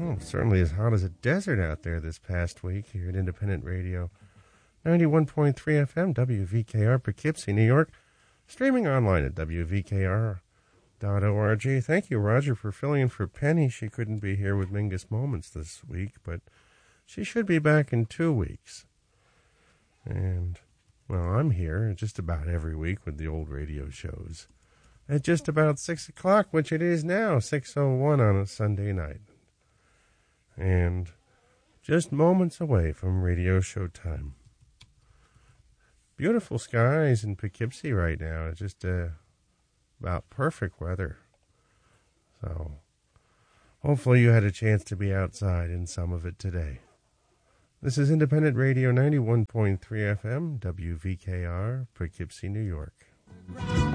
Oh, certainly as hot as a desert out there this past week here at Independent Radio. 91.3 FM, WVKR, Poughkeepsie, New York. Streaming online at WVKR.org. Thank you, Roger, for filling in for Penny. She couldn't be here with Mingus Moments this week, but she should be back in 2 weeks. And, well, I'm here just about every week with the old radio shows. At just about 6 o'clock, which it is now, 6:01 on a Sunday night. And just moments away from radio show time. Beautiful skies in Poughkeepsie right now. It's just about perfect weather. So hopefully you had a chance to be outside in some of it today. This is Independent Radio 91.3 FM, WVKR, Poughkeepsie, New York.